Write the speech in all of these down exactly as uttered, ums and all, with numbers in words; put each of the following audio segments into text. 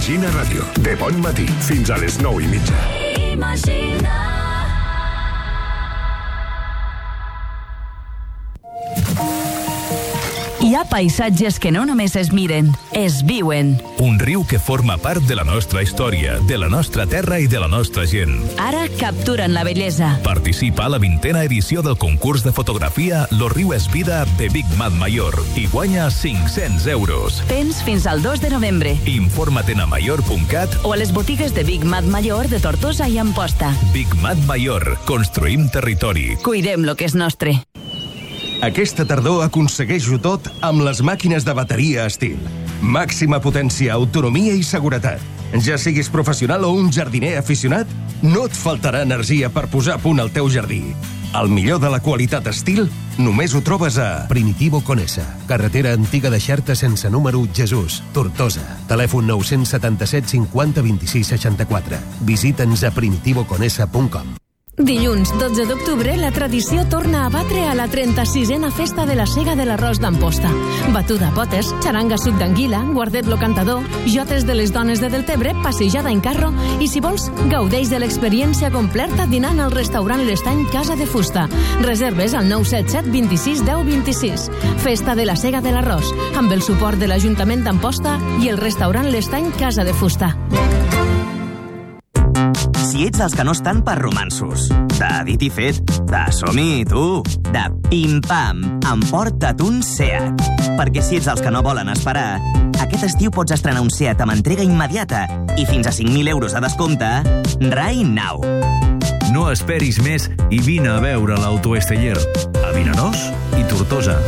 Imagina Ràdio, de bon matí fins a les nou i mitja. Imagina. Hi ha paisatges que no només es miren, es viuen. Un riu que forma part de la nostra història, de la nostra terra i de la nostra gent. Ara capturen la bellesa. Participa a la vintena edició del concurs de fotografia Lo riu és vida de Big Mat Mayor i guanya cinc-cents euros. Tens fins al dos de novembre. Informa't a mayor punt cat o a les botigues de Big Mat Mayor de Tortosa i Amposta. Big Mat Mayor. Construïm territori. Cuidem lo que és nostre. Aquesta tardor aconsegueix-ho tot amb les màquines de bateria Estil. Màxima potència, autonomia i seguretat. Ja siguis professional o un jardiner aficionat, no et faltarà energia per posar a punt el teu jardí. El millor de la qualitat Estil només ho trobes a Primitivo Conesa, carretera antiga de Xerta sense número, Jesús, Tortosa. Telèfon nou set set cinquanta vint-i-sis seixanta-quatre. Visita'ns a primitivo conesa punt com. Dilluns dotze d'octubre, la tradició torna a batre a la trenta-sisena Festa de la Sega de l'Arròs d'Amposta. Batuda a potes, xaranga suc d'anguila, guardet lo cantador, jotes de les dones de Deltebre, passejada en carro i, si vols, gaudeix de l'experiència completa dinant al restaurant L'Estany Casa de Fusta. Reserves al nou set set vint-i-sis deu vint-i-sis. Festa de la Sega de l'Arròs, amb el suport de l'Ajuntament d'Amposta i el restaurant L'Estany Casa de Fusta. Si ets dels que no estan per romansos, de dit i fet, de som-hi, tu, de pim-pam, emporta't un Seat. Perquè si ets dels que no volen esperar, aquest estiu pots estrenar un Seat amb entrega immediata i fins a cinc mil euros de descompte right now. No esperis més i vine a veure l'Autoesteller a Vinaròs i Tortosa.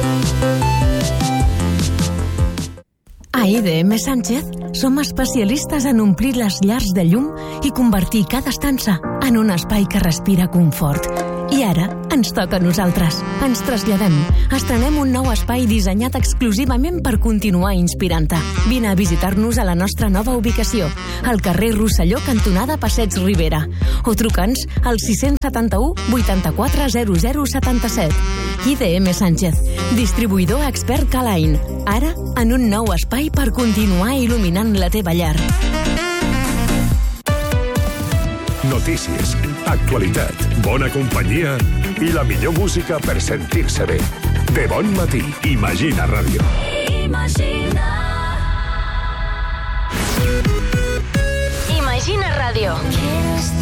A I D M Sánchez som especialistes en omplir les llars de llum i convertir cada estança en un espai que respira confort. I ara ens toca a nosaltres. Ens traslladem. Estrenem un nou espai dissenyat exclusivament per continuar inspirant-te. Vine a visitar-nos a la nostra nova ubicació, al carrer Rosselló, cantonada Passeig Ribera. O truca'ns al sis set u vuitanta-quatre zero zero setanta-set. I D M Sánchez, distribuïdor expert Calain. Ara, en un nou espai per continuar il·luminant la teva llar. Notícies, actualitat, bona companyia i la millor música per sentir-se bé. De bon matí, Imagina Ràdio. Imagina. Imagina Ràdio.